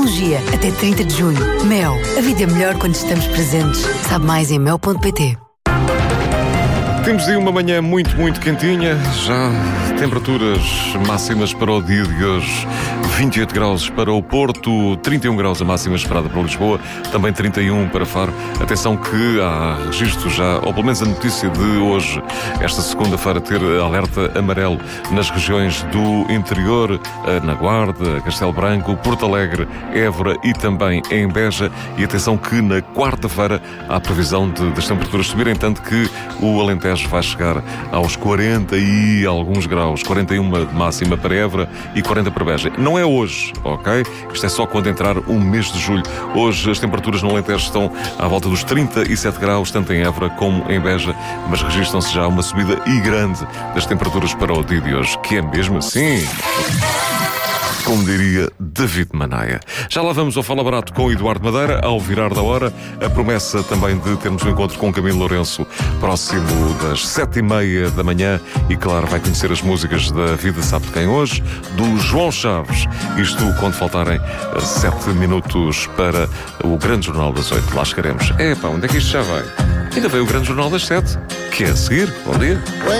tecnologia. Até 30 de junho. Mel. A vida é melhor quando estamos presentes. Sabe mais em mel.pt. Temos aí uma manhã muito quentinha, já temperaturas máximas para o dia de hoje, 28 graus para o Porto, 31 graus a máxima esperada para Lisboa, também 31 para Faro. Atenção que há registro já, ou pelo menos a notícia de hoje, esta segunda-feira, ter alerta amarelo nas regiões do interior, na Guarda, Castelo Branco, Porto Alegre, Évora e também em Beja. E atenção que na quarta-feira há a previsão das temperaturas subirem, tanto que o Alentejo vai chegar aos 40 e alguns graus, 41 de máxima para Évora e 40 para Beja. Não é hoje, ok? Isto é só quando entrar o mês de julho. Hoje as temperaturas no Alentejo estão à volta dos 37 graus, tanto em Évora como em Beja, mas registram-se já uma subida e grande das temperaturas para o dia de hoje, que é mesmo assim, como diria David Manaia. Já lá vamos ao Fala Barato com o Eduardo Madeira, ao virar da hora. A promessa também de termos um encontro com Camilo Lourenço próximo das 7h30 da manhã. E claro, vai conhecer as músicas da Vida Sabe de Quem hoje, do João Chaves. Isto quando faltarem 7 minutos para o Grande Jornal das 8. Lá chegaremos. Onde é que isto já vai? Ainda veio o Grande Jornal das 7, que é a seguir. Bom dia.